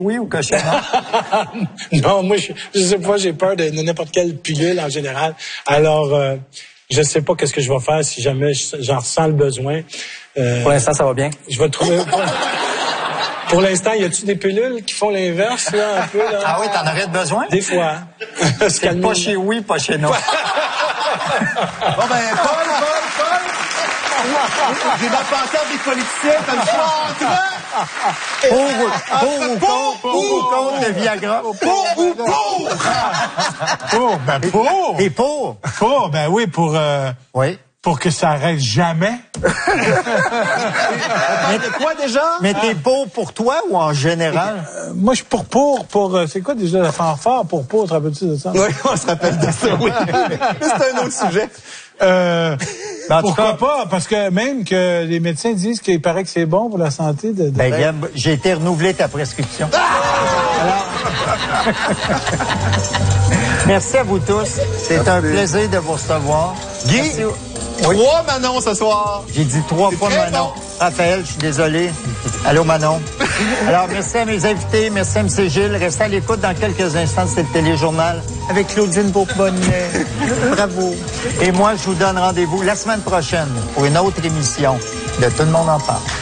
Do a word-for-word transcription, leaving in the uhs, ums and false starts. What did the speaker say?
Oui ou cochon? Non, moi, je, je sais pas, j'ai peur de, de n'importe quelle pilule en général. Alors, euh, je sais pas qu'est-ce que je vais faire si jamais j'en ressens le besoin. Euh, Pour l'instant, ça va bien. Je vais trouver... Pour l'instant, y a-tu des pilules qui font l'inverse, là, un peu, là? Ah oui, t'en aurais besoin? Des fois. C'est pas chez oui, pas chez non. Bon, ben, Paul, Paul, Paul! J'ai ma pancarte des politiciens, t'as le choix entre... Pour, pour ou contre, pour ou contre le Viagra? Pour ou pour? Pour, ben pour. Et pour? Pour, ben oui, pour... Euh, oui. Pour que ça arrête jamais. On parle de quoi déjà? Mais t'es pour pour toi ou en général? Euh, moi, je suis pour pour, pour... Euh, c'est quoi déjà la fanfare pour pour, te rappelles-tu de ça? Oui, on se rappelle de ça, oui. C'est un autre sujet. Euh, ben, pourquoi pas? Parce que même que les médecins disent qu'il paraît que c'est bon pour la santé de... de... Ben, Gab, j'ai été renouvelé ta prescription. Ah! Alors... Merci à vous tous. C'est un plaisir de vous recevoir. Guy, Merci. Oui. Trois Manon ce soir. J'ai dit trois fois Manon. Bon. Raphaël, je suis désolé. Allô, Manon. Alors, merci à mes invités. Merci à M. Gilles. Restez à l'écoute dans quelques instants. C'est le téléjournal avec Claudine Beaubonnet. Bravo. Et moi, je vous donne rendez-vous la semaine prochaine pour une autre émission de Tout le monde en parle.